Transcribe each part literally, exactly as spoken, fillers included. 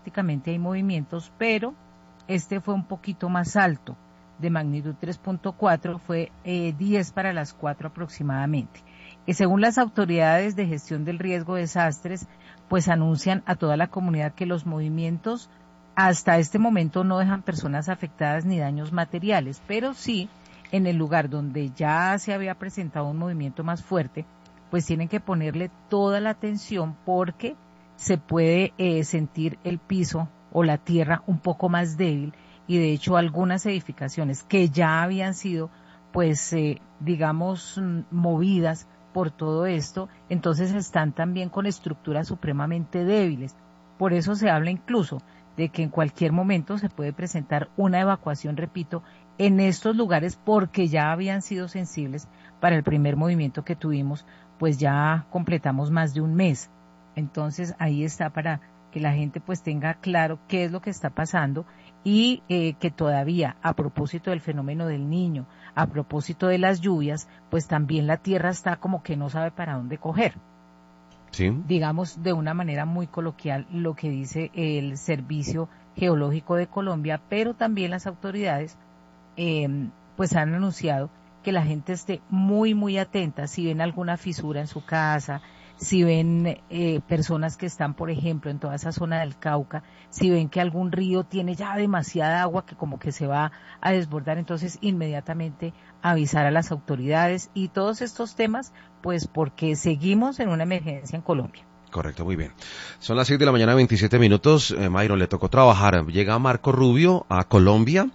prácticamente hay movimientos, pero este fue un poquito más alto, de magnitud tres punto cuatro, fue eh, diez para las cuatro aproximadamente. Y según las autoridades de gestión del riesgo de desastres, pues anuncian a toda la comunidad que los movimientos hasta este momento no dejan personas afectadas ni daños materiales, pero sí en el lugar donde ya se había presentado un movimiento más fuerte, pues tienen que ponerle toda la atención porque se puede eh, sentir el piso o la tierra un poco más débil, y de hecho algunas edificaciones que ya habían sido pues eh, digamos movidas por todo esto, entonces están también con estructuras supremamente débiles. Por eso se habla incluso de que en cualquier momento se puede presentar una evacuación, repito, en estos lugares porque ya habían sido sensibles para el primer movimiento que tuvimos, pues ya completamos más de un mes. Entonces ahí está para que la gente pues tenga claro qué es lo que está pasando y eh, que todavía a propósito del fenómeno del Niño, a propósito de las lluvias, pues también la tierra está como que no sabe para dónde coger. Sí. Digamos de una manera muy coloquial lo que dice el Servicio Geológico de Colombia, pero también las autoridades eh, pues han anunciado que la gente esté muy muy atenta si ven alguna fisura en su casa, si ven eh, personas que están, por ejemplo, en toda esa zona del Cauca, si ven que algún río tiene ya demasiada agua que como que se va a desbordar, entonces inmediatamente avisar a las autoridades y todos estos temas, pues porque seguimos en una emergencia en Colombia. Correcto, muy bien. Son las seis de la mañana, veintisiete minutos. Eh, Mayro, le tocó trabajar. Llega Marco Rubio a Colombia.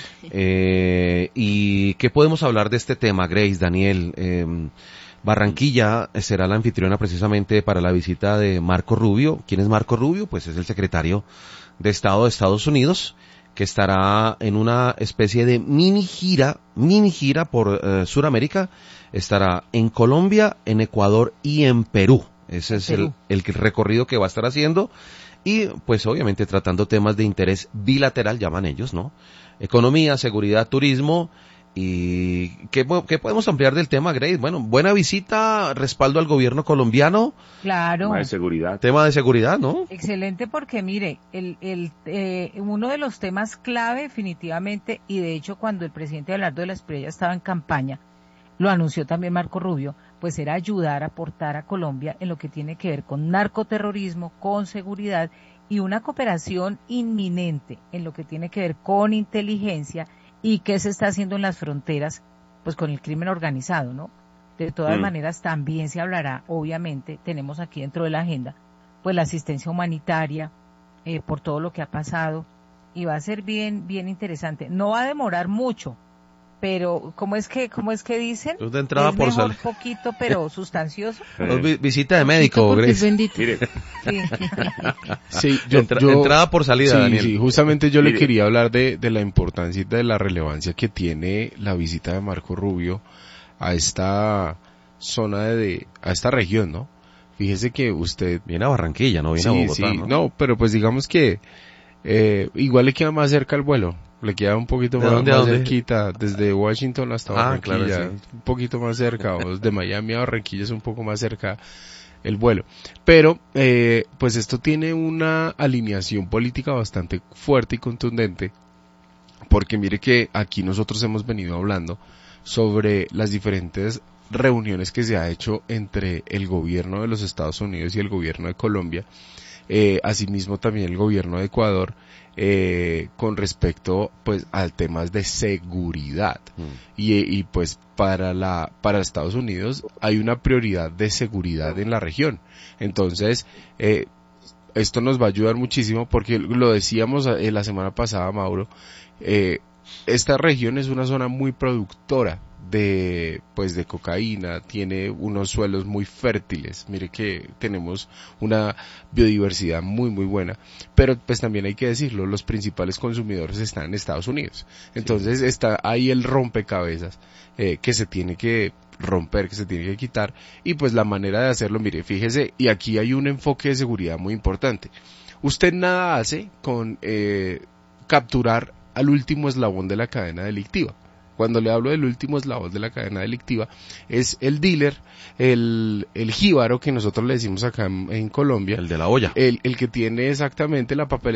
Eh, ¿Y qué podemos hablar de este tema, Grace, Daniel? Eh, Barranquilla será la anfitriona precisamente para la visita de Marco Rubio. ¿Quién es Marco Rubio? Pues es el secretario de Estado de Estados Unidos, que estará en una especie de mini gira, mini gira por eh, Sudamérica. Estará en Colombia, en Ecuador y en Perú. Ese es el, el recorrido que va a estar haciendo. Y pues obviamente tratando temas de interés bilateral, llaman ellos, ¿no? Economía, seguridad, turismo. ¿Y qué, qué podemos ampliar del tema, Grace? Bueno, buena visita, respaldo al gobierno colombiano. Claro. Tema de seguridad. Tema de seguridad, ¿no? Excelente, porque mire, el, el, eh, uno de los temas clave definitivamente, y de hecho cuando el presidente Abelardo de la Espriella estaba en campaña, lo anunció también Marco Rubio, pues era ayudar a aportar a Colombia en lo que tiene que ver con narcoterrorismo, con seguridad y una cooperación inminente en lo que tiene que ver con inteligencia y qué se está haciendo en las fronteras, pues con el crimen organizado, ¿no? De todas mm. maneras también se hablará, obviamente, tenemos aquí dentro de la agenda, pues la asistencia humanitaria, eh, por todo lo que ha pasado, y va a ser bien, bien interesante. No va a demorar mucho, pero ¿cómo es que, cómo es que dicen? Es de entrada es por mejor sal... poquito, pero sustancioso. Vi, visita de médico, Grace. Mire. Sí. Sí, yo, Entra, yo, entrada por salida, sí, Daniel. Sí, justamente yo Mire. le quería hablar de, de la importancia y de la relevancia que tiene la visita de Marco Rubio a esta zona de, a esta región, ¿no? Fíjese que usted... Viene a Barranquilla, no viene sí, a Bogotá, sí, ¿no? no, pero pues digamos que eh, igual le queda más cerca el vuelo. Le queda un poquito más, dónde, más dónde? cerquita, desde Washington hasta Ah, Barranquilla, claro, sí. un poquito más cerca, o de Miami a Barranquilla es un poco más cerca el vuelo. Pero, eh, pues esto tiene una alineación política bastante fuerte y contundente, porque mire que aquí nosotros hemos venido hablando sobre las diferentes reuniones que se ha hecho entre el gobierno de los Estados Unidos y el gobierno de Colombia, eh, asimismo también el gobierno de Ecuador, eh, con respecto pues a temas de seguridad. Mm. y, y pues para la para Estados Unidos hay una prioridad de seguridad en la región. Entonces eh, esto nos va a ayudar muchísimo porque lo decíamos eh, la semana pasada, Mauro, eh, esta región es una zona muy productora de pues de cocaína, tiene unos suelos muy fértiles, mire que tenemos una biodiversidad muy muy buena, pero pues también hay que decirlo, los principales consumidores están en Estados Unidos, entonces sí. Está ahí el rompecabezas eh, que se tiene que romper, que se tiene que quitar, y pues la manera de hacerlo, mire, fíjese, y aquí hay un enfoque de seguridad muy importante. Usted nada hace con eh, capturar al último eslabón de la cadena delictiva. Cuando le hablo del último eslabón de la cadena delictiva, es el dealer, el, el jíbaro que nosotros le decimos acá en, en Colombia. El de la olla. El, el que tiene exactamente la papeleta